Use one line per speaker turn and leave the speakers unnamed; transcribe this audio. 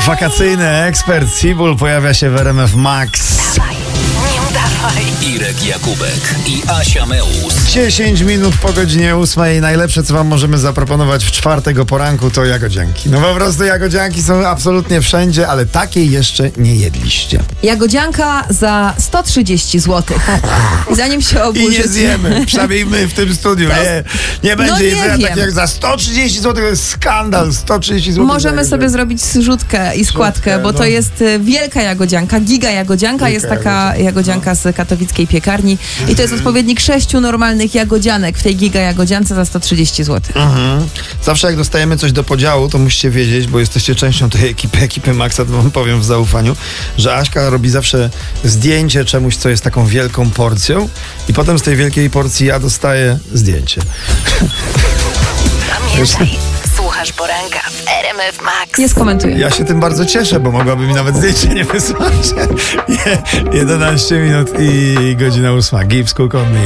Wakacyjny ekspert Cibul pojawia się w RMF Max.
Irek Jakubek i Asia Meus.
10 minut po godzinie 8. Najlepsze, co wam możemy zaproponować w czwartek o poranku, to jagodzianki. No po prostu jagodzianki są absolutnie wszędzie, ale takiej jeszcze nie jedliście.
Jagodzianka za 130 zł. Zanim się oburzycie.
I nie zjemy, przynajmniej my w tym studiu. Nie będzie jedzenia tak jak za 130 zł. To jest skandal, 130 zł.
Możemy sobie zrobić zrzutkę i składkę, bo to jest wielka jagodzianka, giga jagodzianka. Jest taka jagodzianka z katowickiej piekarni i to jest odpowiednik 6 normalnych jagodzianek w tej giga jagodziance za 130 zł.
Zawsze jak dostajemy coś do podziału, to musicie wiedzieć, bo jesteście częścią tej ekipy Maxa, to wam powiem w zaufaniu, że Aśka robi zawsze zdjęcie czemuś, co jest taką wielką porcją i potem z tej wielkiej porcji ja dostaję zdjęcie.
Pamiętaj, słuchasz poranka w RMF Max.
Nie skomentuję.
Ja się tym bardzo cieszę, bo mogłaby mi nawet zdjęcie nie wysłać. 11 minut i godzina 8. Gibbs, Cook on Me.